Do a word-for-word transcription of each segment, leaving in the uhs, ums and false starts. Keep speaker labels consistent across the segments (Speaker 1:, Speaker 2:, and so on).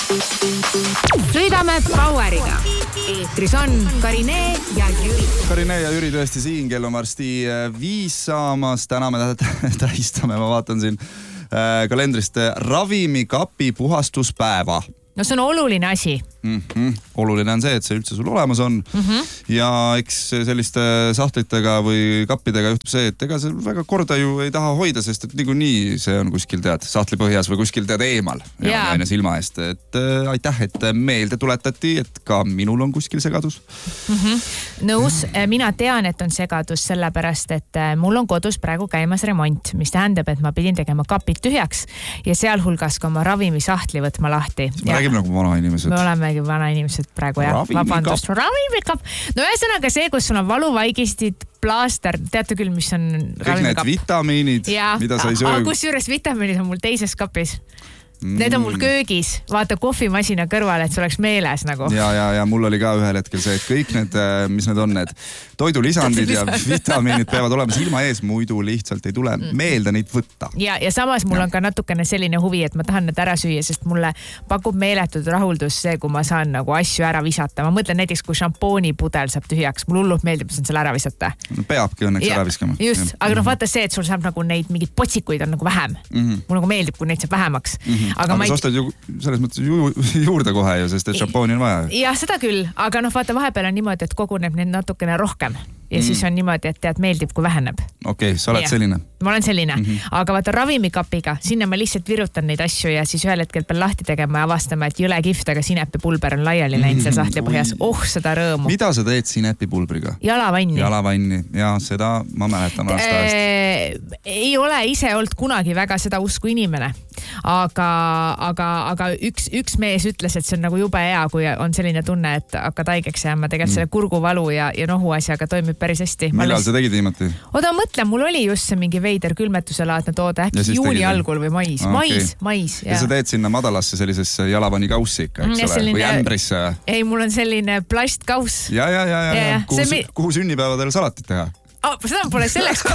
Speaker 1: Sõidame Poweriga. Eetris on Karine ja Jüri.
Speaker 2: Karine ja Jüri tõesti siin, kell on varsti viis saamas. Täna me tähistame, ma vaatan siin kalendrist ravimikapi puhastuspäeva.
Speaker 1: No see on oluline asi.
Speaker 2: Mm-hmm. Oluline on see, et see üldse sul olemas on. Mm-hmm. Ja eks selliste sahtlitega või kappidega juhtub see, et ega see väga korda ju ei taha hoida, sest et niikuinii see on kuskil tead sahtli põhjas või kuskil tead eemal ja aine silma eest. Et äh, aitäh, et meelde tuletati, et ka minul on kuskil segadus.
Speaker 1: Mm-hmm. Nõus, mina tean, et on segadus sellepärast, et mul on kodus praegu käimas remont, mis tähendab, et ma pidin tegema kapid tühjaks ja sealhulgas ka oma ravimisahtli võtma lahti.
Speaker 2: Me räägime nagu vana inimesed.
Speaker 1: Me olemegi vana inimesed praegu, jah. Vabandust, ravimikap. No ühesõnaga see, kus sul on valuvaigistid, plaaster, teate küll, mis on
Speaker 2: kõik
Speaker 1: ravimikap.
Speaker 2: Need vitamiinid, ja. Mida sa ei söö.
Speaker 1: Aga kus juures vitamiinid on mul teises kapis. Need on mul köögis, vaata kohvimasina kõrval, et see oleks meeles nagu.
Speaker 2: Ja, ja, ja mul oli ka ühel hetkel see, et kõik need, mis need on, need toidulisandid ja vitamiinid peavad olema silma ees, muidu lihtsalt ei tule meelde neid võtta.
Speaker 1: Ja, ja samas mul ja. On ka natukene selline huvi, et ma tahan need ära süüa, sest mulle pakub meeletud rahuldus see, kui ma saan nagu asju ära visata. Ma mõtlen näiteks, kui šampoonipudel saab tühjaks, mul hullult meeldib, et saan selle ära visata.
Speaker 2: No, peabki õnneks ja, ära viskama.
Speaker 1: Just, ja. Aga noh, vaata see, et sul saab nagu neid mingid potsikuid on nagu vähem. Mm-hmm. Mul nagu meeldib, kui neid saab vähemaks. Mm-hmm. Aga,
Speaker 2: aga sa ostad ju selles mõttes ju, juurde kohe ju, sest et šampooni on vaja.
Speaker 1: Ja seda küll, aga noh, vaata vahepeal on niimoodi, et koguneb neid natukene rohkem. Ja mm. siis on niimoodi, et tead, meeldib, kui väheneb.
Speaker 2: Okei, okay, sa oled ja. Selline.
Speaker 1: Ma olen selline, mm-hmm. aga vaata ravimikapiga, sinna ma lihtsalt virutan neid asju ja siis ühel hetkel pean lahti tegema ja avastama, et jõle kift, aga sinepipulber on laiali läinud mm-hmm. seal sahtli põhjas. Oh, seda rõõmu.
Speaker 2: Mida sa teed sinepipulbriga?
Speaker 1: Jalavanni.
Speaker 2: Jalavanni, ja seda ma mäletan aastast.
Speaker 1: E, ei ole ise olnud kunagi väga seda usku inimene, aga, aga, aga üks, üks mees ütles, et see on nagu jube hea, kui on selline tunne, et hakkad haigeks jääma, tegelikult mm. selle kurguvalu ja, ja nohu asjaga toimib päris hästi.
Speaker 2: Millal sa tegid viimati?
Speaker 1: Oda, mõtlen, mul oli just see mingi veider külmetuselaadne toode, äkki juuni tegid... algul või mais. Ah, mais, okay. mais.
Speaker 2: Ja. ja sa teed sinna madalasse sellisesse jalavani kaussi ikka, eks ole? Selline... Või ämbrisse?
Speaker 1: Ei, mul on selline plastkauss.
Speaker 2: Ja, ja, ja, ja, ja. Kuhu, mi... kuhu sünnipäevadel salatit teha?
Speaker 1: Oh, seda pole selleks...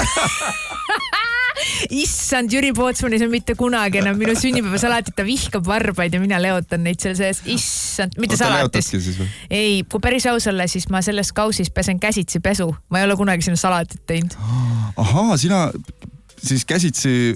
Speaker 1: Issand, Jüri Pootsmanis on mitte kunagi enam minu sünnipäeva salatit, ta vihkab varbaid ja mina leotan neid seal sees. Issand, mitte salatis. Ei, kui päris aus olla, siis ma selles kausis pesen käsitsi pesu. Ma ei ole kunagi sinna salatit teinud.
Speaker 2: Ahaa, sina siis käsitsi...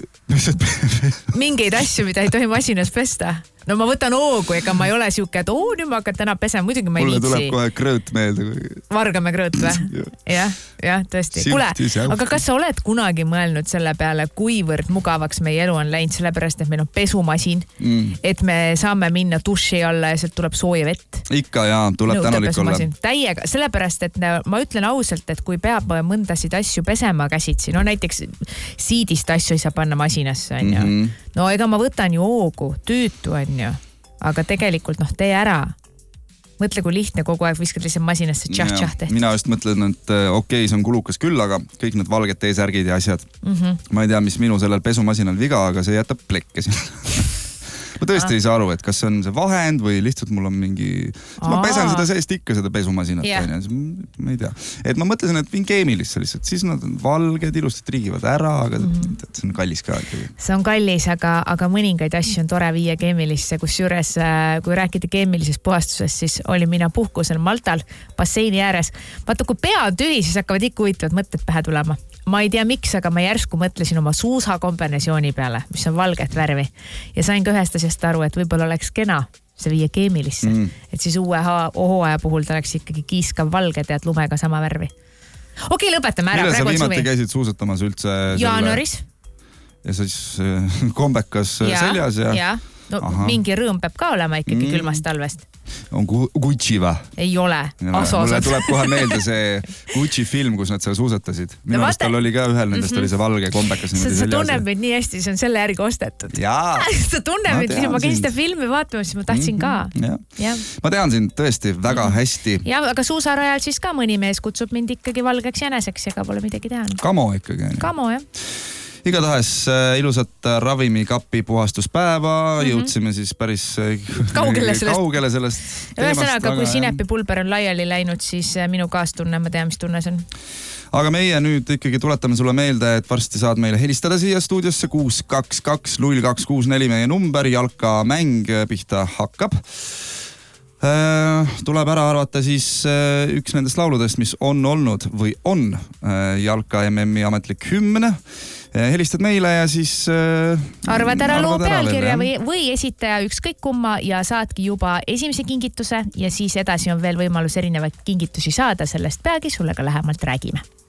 Speaker 1: Mingeid asju, mida ei tohi masinas pesta. No ma võtan oogu, ega ma ei ole siuke, et oo, nüüd ma hakkan täna pesema, muidugi ma ei
Speaker 2: viitsi.
Speaker 1: Mulle
Speaker 2: tuleb kohe krõõt meelde.
Speaker 1: Vargame krõõt või? jah, jah, tõesti. Kule, aga kas sa oled kunagi mõelnud selle peale, kuivõrd mugavaks meie elu on läinud, sellepärast, et meil on pesumasin, mm. et me saame minna duši alla ja sealt tuleb sooja vett.
Speaker 2: Ikka ja, tuleb no, tänulik olla.
Speaker 1: Täiega, sellepärast, et ma ütlen ausalt, et kui peab mõndasid asju pesema käsitsi, no näiteks siidist asju ei saa panna masinasse, on ju. Mm-hmm. No ega ma võtan ju oogu, tüütu on ju, aga tegelikult noh, tee ära. Mõtle, kui lihtne kogu aeg viskad lihtsalt masinasse tšah-tšah tehtud.
Speaker 2: Mina just mõtlen, et okei, okay, see on kulukas küll, aga kõik need valged T-särgid ja asjad. Mm-hmm. Ma ei tea, mis minu sellel pesumasinal viga, aga see jätab plekke sinna. Ma tõesti ah. ei saa aru, et kas see on see vahend või lihtsalt mul on mingi... Ma pesen seda seest ikka, seda pesumasinat. Yeah. Ma ei tea. Et ma mõtlesin, et viin keemilisse lihtsalt. Siis nad on valged, ilustat triigivad ära, aga mm-hmm. see on kallis ka.
Speaker 1: See on kallis, aga, aga mõningaid asju on tore viia keemilisse, kus juures, kui rääkida keemilisest puhastusest, siis oli mina puhkusel Maltal basseini ääres. Vaata, kui pea on tühi, siis hakkavad ikka huvitavad mõtted pähe tulema. Ma ei tea miks, aga ma järsku mõtlesin oma suusakombinatsiooni peale, mis on valget värvi. Ja sain ka ühest asjast aru, et võib-olla oleks kena see viia keemilisse. Mm. Et siis uue hooaja puhul ta oleks ikkagi kiiskav valge, tead lumega sama värvi. Okei, okay, lõpetame ära.
Speaker 2: Mille sa viimati suvi? Käisid suusatamas üldse?
Speaker 1: Jaanuaris.
Speaker 2: Selle... Ja siis kombekas ja, seljas ja...
Speaker 1: Ja, no Aha. mingi rõõm peab ka olema ikkagi mm. külmast talvest.
Speaker 2: On Gucci va?
Speaker 1: Ei ole.
Speaker 2: Mulle tuleb kohe meelde see Gucci film, kus nad seal suusatasid. Minu no, tal oli ka ühel nendest mm-hmm. oli see valge kombekas.
Speaker 1: Sa, sa tunneb meid nii hästi, see on selle järgi ostetud.
Speaker 2: Jaa.
Speaker 1: sa tunneb meid, ma käin seda filmi vaatama, siis ma tahtsin mm-hmm. ka.
Speaker 2: Ja. Ma tean sind tõesti väga hästi.
Speaker 1: Ja, aga suusarajal siis ka mõni mees kutsub mind ikkagi valgeks jäneseks, ega pole midagi teha.
Speaker 2: Kamo ikkagi.
Speaker 1: Kamo, jah.
Speaker 2: Igatahes äh, ilusat ravimikapi puhastuspäeva, mm-hmm. jõudsime siis päris äh,
Speaker 1: kaugele sellest.
Speaker 2: Kaugele sellest
Speaker 1: Ühesõnaga, kui sinepipulber on laiali läinud, siis minu kaastunne, ma tean, mis tunne see on.
Speaker 2: aga meie nüüd ikkagi tuletame sulle meelde, et varsti saad meile helistada siia stuudiosse kuus kaks kaks null kaks kuus neli meie number, jalkamäng pihta hakkab. Tuleb ära arvata siis üks nendest lauludest, mis on olnud või on jalka M M-i ametlik hümn. Helistad meile ja siis
Speaker 1: arvad ära loo pealkirja või, või esitaja ükskõik kumma ja saadki juba esimese kingituse ja siis edasi on veel võimalus erinevaid kingitusi saada, sellest peagi sulle ka lähemalt räägime.